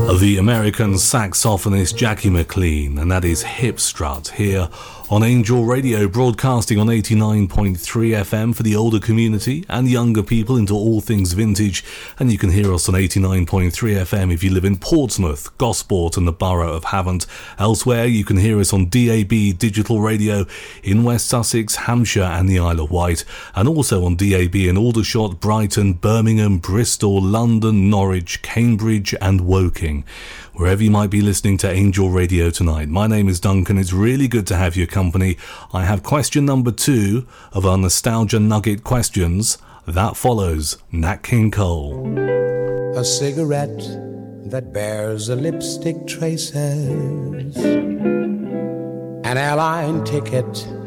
The American saxophonist Jackie McLean, and that is Hip Strut, here on Angel Radio, broadcasting on 89.3 FM for the older community and younger people into all things vintage. And you can hear us on 89.3 FM if you live in Portsmouth, Gosport and the borough of Havant. Elsewhere, you can hear us on DAB digital radio in West Sussex, Hampshire and the Isle of Wight, and also on DAB in Aldershot, Brighton, Birmingham, Bristol, London, Norwich, Cambridge and Woking. Wherever you might be listening to Angel Radio tonight, my name is Duncan. It's really good to have your company. I have question number 2 of our Nostalgia Nugget questions. That follows Nat King Cole. A cigarette that bears the lipstick traces, an airline ticket